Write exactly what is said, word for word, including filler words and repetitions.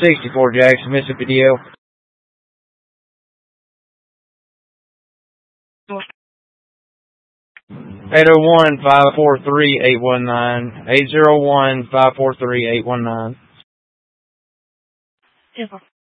sixty-four Jackson, Mississippi D L. eight oh one, five four three, eight one nine. eight oh one, five four three, eight one nine. Super.